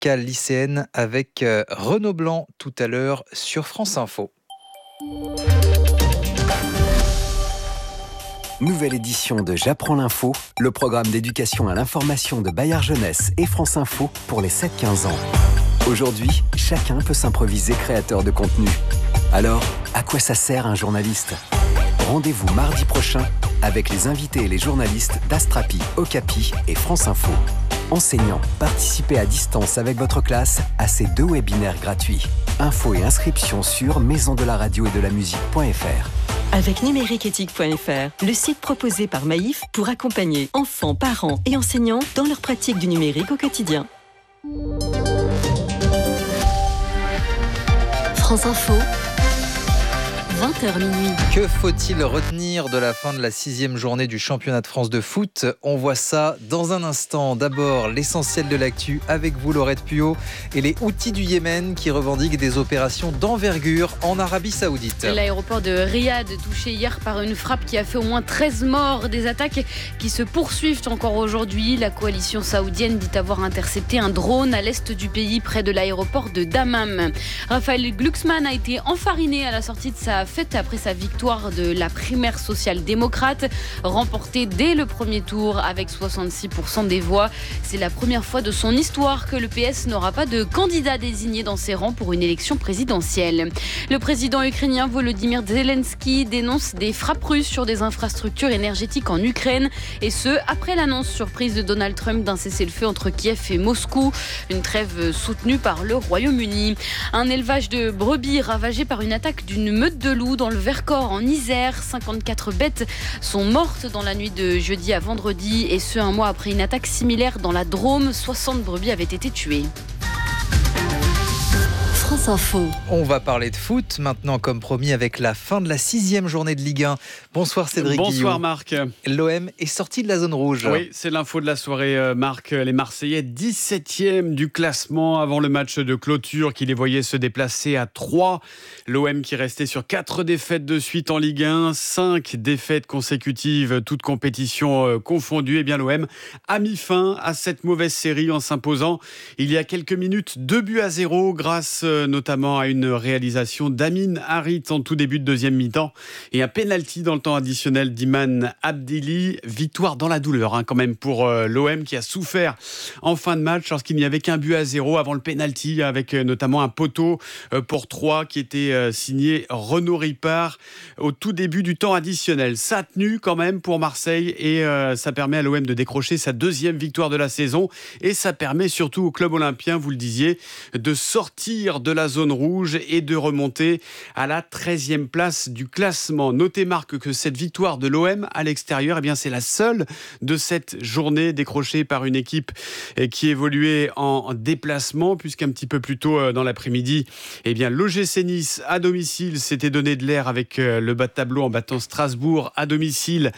musicale lycéenne avec Renaud Blanc tout à l'heure sur France Info. Nouvelle édition de J'apprends l'info, le programme d'éducation à l'information de Bayard Jeunesse et France Info pour les 7-15 ans. Aujourd'hui, chacun peut s'improviser créateur de contenu. Alors, à quoi ça sert un journaliste ? Rendez-vous mardi prochain avec les invités et les journalistes d'Astrapi, Okapi et France Info. Enseignants, participez à distance avec votre classe à ces 2 webinaires gratuits. Infos et inscriptions sur maisondelaradio-et-de-la-musique.fr. Avec numériqueéthique.fr, le site proposé par Maïf pour accompagner enfants, parents et enseignants dans leur pratique du numérique au quotidien. France Info, 20h minuit. Que faut-il retenir de la fin de la 6e journée du championnat de France de foot ? On voit ça dans un instant. D'abord, l'essentiel de l'actu avec vous, Laurette Puot, et les Houthis du Yémen qui revendiquent des opérations d'envergure en Arabie Saoudite. L'aéroport de Riyad touché hier par une frappe qui a fait au moins 13 morts. Des attaques qui se poursuivent encore aujourd'hui. La coalition saoudienne dit avoir intercepté un drone à l'est du pays près de l'aéroport de Dammam. Raphaël Glucksmann a été enfariné à la sortie de sa fête après sa victoire de la primaire social-démocrate, remportée dès le premier tour avec 66% des voix. C'est la première fois de son histoire que le PS n'aura pas de candidat désigné dans ses rangs pour une élection présidentielle. Le président ukrainien Volodymyr Zelensky dénonce des frappes russes sur des infrastructures énergétiques en Ukraine, et ce, après l'annonce surprise de Donald Trump d'un cessez-le-feu entre Kiev et Moscou, une trêve soutenue par le Royaume-Uni. Un élevage de brebis ravagé par une attaque d'une meute de loups dans le Vercors en Isère. 54 bêtes sont mortes dans la nuit de jeudi à vendredi, et ce, un mois après une attaque similaire dans la Drôme. 60 brebis avaient été tuées. France Info. On va parler de foot maintenant, comme promis, avec la fin de la 6e journée de Ligue 1. Bonsoir Cédric Guillot. Bonsoir Marc. L'OM est sorti de la zone rouge. Oui, c'est l'info de la soirée, Marc. Les Marseillais 17e du classement avant le match de clôture qui les voyait se déplacer à 3. L'OM qui restait sur 4 défaites de suite en Ligue 1, 5 défaites consécutives, toutes compétitions confondues. Eh bien l'OM a mis fin à cette mauvaise série en s'imposant il y a quelques minutes 2-0 grâce notamment à une réalisation d'Amin Harit en tout début de deuxième mi-temps et un pénalty dans le temps additionnel d'Iman Abdelli. Victoire dans la douleur quand même pour l'OM qui a souffert en fin de match lorsqu'il n'y avait qu'1-0 avant le pénalty, avec notamment un poteau pour 3 qui était signé Renaud Ripart au tout début du temps additionnel. Ça a tenu quand même pour Marseille et ça permet à l'OM de décrocher sa 2e victoire de la saison, et ça permet surtout au club olympien, vous le disiez, de sortir de la zone rouge et de remonter à la 13e place du classement. Notez Marc que cette victoire de l'OM à l'extérieur, eh bien c'est la seule de cette journée décrochée par une équipe qui évoluait en déplacement, puisqu'un petit peu plus tôt dans l'après-midi, eh bien l'OGC Nice à domicile s'était donné de l'air avec le bas de tableau en battant Strasbourg à domicile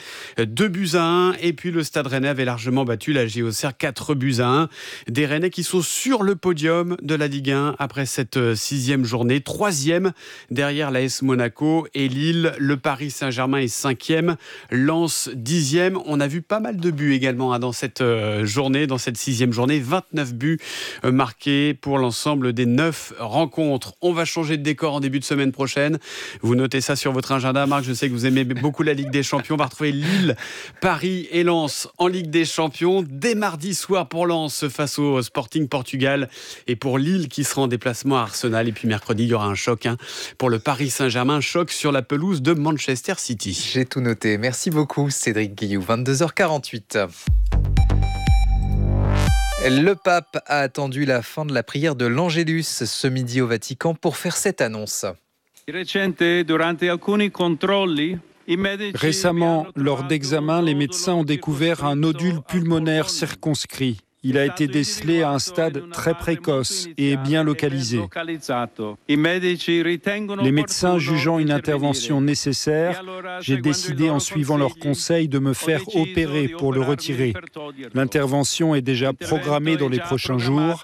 2-1, et puis le Stade Rennais avait largement battu la JOCR 4-1. Des Rennais qui sont sur le podium de la Ligue 1 après cette 6e journée, 3e derrière l'AS Monaco et Lille. Le Paris Saint-Germain est 5e, Lens 10e. On a vu pas mal de buts également dans cette journée, dans cette 6e journée. 29 buts marqués pour l'ensemble des 9 rencontres. On va changer de décor en début de semaine prochaine. Vous notez ça sur votre agenda, Marc. Je sais que vous aimez beaucoup la Ligue des Champions. On va retrouver Lille, Paris et Lens en Ligue des Champions dès mardi soir pour Lens face au Sporting Portugal, et pour Lille qui sera en déplacement à Arsenal. Et puis mercredi, il y aura un choc pour le Paris Saint-Germain, choc sur la pelouse de Manchester City. J'ai tout noté. Merci beaucoup Cédric Guillou. 22h48. Le pape a attendu la fin de la prière de l'Angélus ce midi au Vatican pour faire cette annonce. Récemment, lors d'examens, les médecins ont découvert un nodule pulmonaire circonscrit. Il a été décelé à un stade très précoce et bien localisé. Les médecins jugeant une intervention nécessaire, j'ai décidé en suivant leurs conseils de me faire opérer pour le retirer. L'intervention est déjà programmée dans les prochains jours.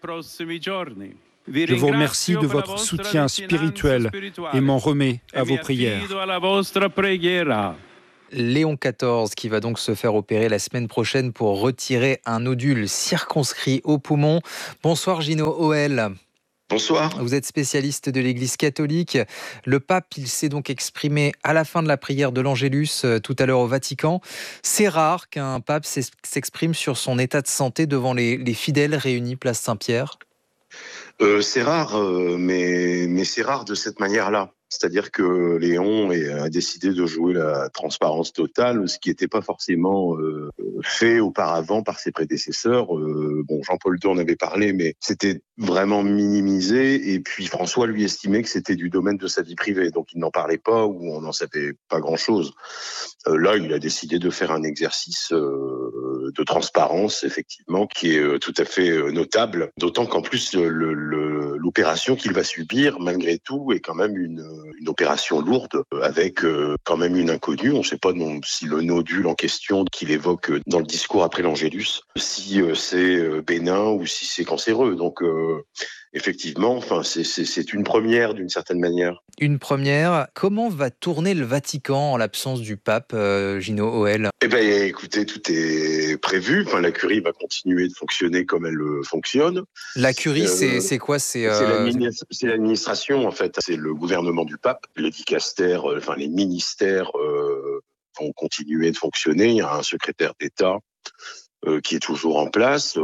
Je vous remercie de votre soutien spirituel et m'en remets à vos prières. Léon XIV qui va donc se faire opérer la semaine prochaine pour retirer un nodule circonscrit au poumon. Bonsoir Gino Hoël. Bonsoir. Vous êtes spécialiste de l'Église catholique. Le pape, il s'est donc exprimé à la fin de la prière de l'Angélus tout à l'heure au Vatican. C'est rare qu'un pape s'exprime sur son état de santé devant les fidèles réunis place Saint-Pierre. C'est rare, mais c'est rare de cette manière-là. C'est-à-dire que Léon a décidé de jouer la transparence totale, ce qui n'était pas forcément fait auparavant par ses prédécesseurs. Jean-Paul II en avait parlé, mais c'était vraiment minimisé. Et puis François lui estimait que c'était du domaine de sa vie privée, donc il n'en parlait pas ou on n'en savait pas grand-chose. Là, il a décidé de faire un exercice de transparence, effectivement, qui est tout à fait notable. D'autant qu'en plus, l'opération qu'il va subir, malgré tout, est quand même une opération lourde, avec quand même une inconnue. On ne sait pas si le nodule en question qu'il évoque dans le discours après l'Angélus, si c'est bénin ou si c'est cancéreux. Donc, effectivement, c'est une première d'une certaine manière. Une première. Comment va tourner le Vatican en l'absence du pape, Gino Hoël ? Écoutez, tout est prévu. La curie va continuer de fonctionner comme elle fonctionne. La curie, c'est quoi ? C'est l'administration, en fait. C'est le gouvernement du pape. Les dicastères, les ministères vont continuer de fonctionner. Il y a un secrétaire d'État qui est toujours en place.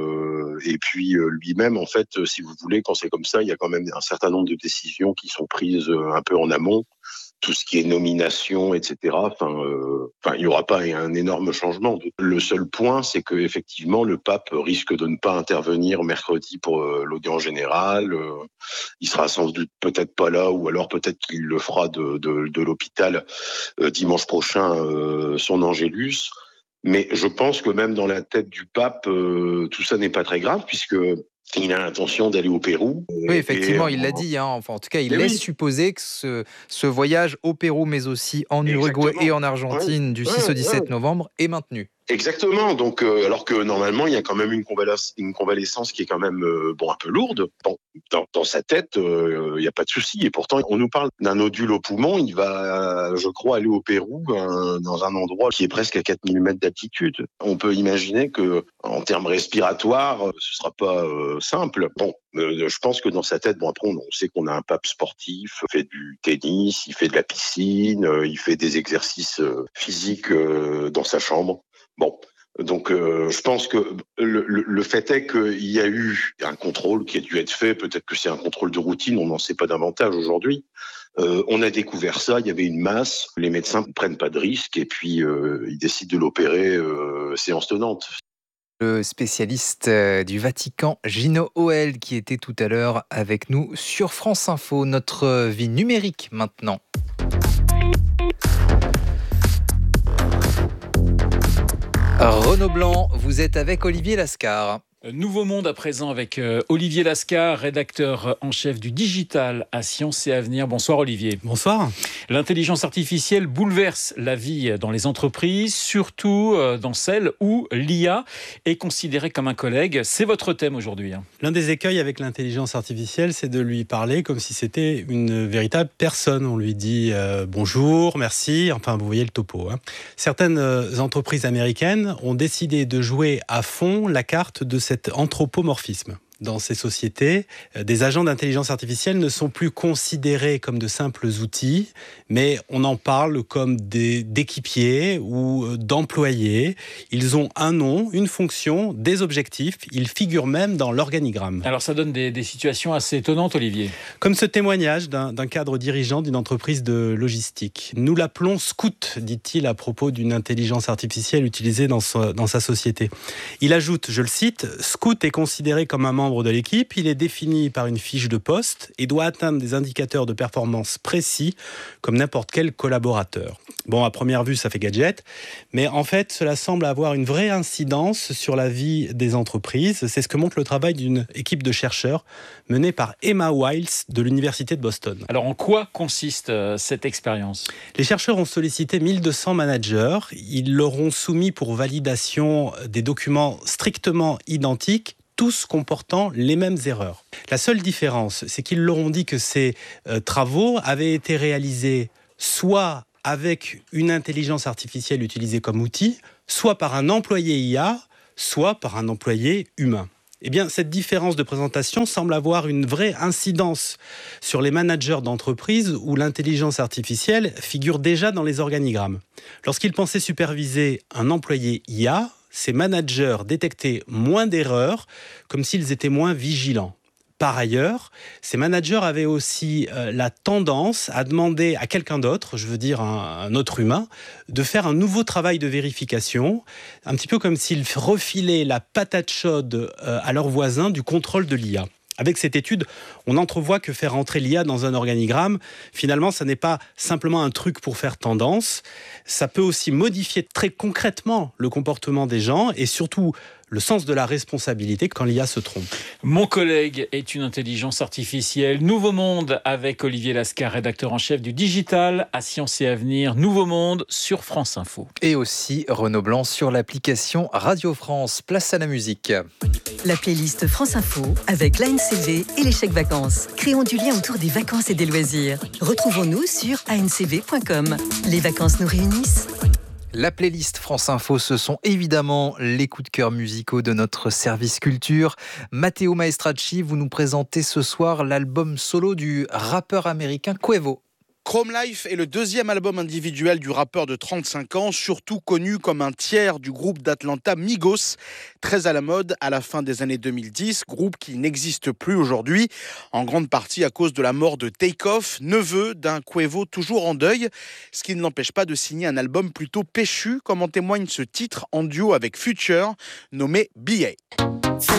Et puis lui-même, en fait, si vous voulez, quand c'est comme ça, il y a quand même un certain nombre de décisions qui sont prises un peu en amont. Tout ce qui est nomination, etc. Il n'y aura pas un énorme changement. Le seul point, c'est que effectivement, le pape risque de ne pas intervenir mercredi pour l'audience générale. Il sera sans doute peut-être pas là, ou alors peut-être qu'il le fera de l'hôpital dimanche prochain, son Angélus. Mais je pense que même dans la tête du pape, tout ça n'est pas très grave, puisque il a l'intention d'aller au Pérou. Oui, effectivement, il l'a dit. En tout cas, il laisse supposer que ce voyage au Pérou, mais aussi en Uruguay et en Argentine, du 6 au 17 novembre, est maintenu. Exactement. Donc, alors que normalement, il y a quand même une convalescence qui est quand même un peu lourde. Bon, dans sa tête, il n'y a pas de souci. Et pourtant, on nous parle d'un nodule au poumon. Il va, je crois, aller au Pérou, dans un endroit qui est presque à 4000 mètres d'altitude. On peut imaginer que, en termes respiratoires, ce sera pas simple. Bon, je pense que dans sa tête, après, on sait qu'on a un pape sportif, il fait du tennis, il fait de la piscine, il fait des exercices physiques dans sa chambre. Bon, donc je pense que le fait est qu'il y a eu un contrôle qui a dû être fait. Peut-être que c'est un contrôle de routine, on n'en sait pas davantage aujourd'hui. On a découvert ça, il y avait une masse, les médecins ne prennent pas de risques et puis ils décident de l'opérer séance tenante. Le spécialiste du Vatican, Gino Hoël, qui était tout à l'heure avec nous sur France Info. Notre vie numérique maintenant. Renaud Blanc, vous êtes avec Olivier Lascar. Nouveau monde à présent avec Olivier Lascar, rédacteur en chef du digital à Sciences et Avenir. Bonsoir Olivier. Bonsoir. L'intelligence artificielle bouleverse la vie dans les entreprises, surtout dans celles où l'IA est considérée comme un collègue. C'est votre thème aujourd'hui. L'un des écueils avec l'intelligence artificielle, c'est de lui parler comme si c'était une véritable personne. On lui dit bonjour, merci, enfin vous voyez le topo. Certaines entreprises américaines ont décidé de jouer à fond la carte de cet anthropomorphisme. Dans ces sociétés, des agents d'intelligence artificielle ne sont plus considérés comme de simples outils, mais on en parle comme d'équipiers ou d'employés. Ils ont un nom, une fonction, des objectifs. Ils figurent même dans l'organigramme. Alors ça donne des situations assez étonnantes, Olivier. Comme ce témoignage d'un cadre dirigeant d'une entreprise de logistique. Nous l'appelons Scout, dit-il à propos d'une intelligence artificielle utilisée dans sa société. Il ajoute, je le cite, « Scout est considéré comme un membre de l'équipe, il est défini par une fiche de poste et doit atteindre des indicateurs de performance précis comme n'importe quel collaborateur. » Bon, à première vue, ça fait gadget, mais en fait, cela semble avoir une vraie incidence sur la vie des entreprises. C'est ce que montre le travail d'une équipe de chercheurs menée par Emma Wiles de l'Université de Boston. Alors, en quoi consiste cette expérience ? Les chercheurs ont sollicité 1200 managers. Ils leur ont soumis pour validation des documents strictement identiques, tous comportant les mêmes erreurs. La seule différence, c'est qu'ils leur ont dit que ces travaux avaient été réalisés soit avec une intelligence artificielle utilisée comme outil, soit par un employé IA, soit par un employé humain. Eh bien, cette différence de présentation semble avoir une vraie incidence sur les managers d'entreprise où l'intelligence artificielle figure déjà dans les organigrammes. Lorsqu'ils pensaient superviser un employé IA, ces managers détectaient moins d'erreurs, comme s'ils étaient moins vigilants. Par ailleurs, ces managers avaient aussi la tendance à demander à quelqu'un d'autre, je veux dire un autre humain, de faire un nouveau travail de vérification, un petit peu comme s'ils refilaient la patate chaude à leurs voisins du contrôle de l'IA. Avec cette étude, on entrevoit que faire entrer l'IA dans un organigramme, finalement, ça n'est pas simplement un truc pour faire tendance, ça peut aussi modifier très concrètement le comportement des gens et surtout le sens de la responsabilité quand l'IA se trompe. Mon collègue est une intelligence artificielle. Nouveau Monde avec Olivier Lascar, rédacteur en chef du Digital à Sciences et Avenir. Nouveau Monde sur France Info. Et aussi Renaud Blanc sur l'application Radio France. Place à la musique. La playlist France Info avec l'ANCV et les chèques vacances. Créons du lien autour des vacances et des loisirs. Retrouvons-nous sur ancv.com. Les vacances nous réunissent. La playlist France Info, ce sont évidemment les coups de cœur musicaux de notre service culture. Matteo Maestracci, vous nous présentez ce soir l'album solo du rappeur américain Quavo. Chrome Life est le deuxième album individuel du rappeur de 35 ans, surtout connu comme un tiers du groupe d'Atlanta Migos, très à la mode à la fin des années 2010, groupe qui n'existe plus aujourd'hui, en grande partie à cause de la mort de Takeoff, neveu d'un Quavo toujours en deuil, ce qui ne l'empêche pas de signer un album plutôt péchu, comme en témoigne ce titre en duo avec Future, nommé B.A.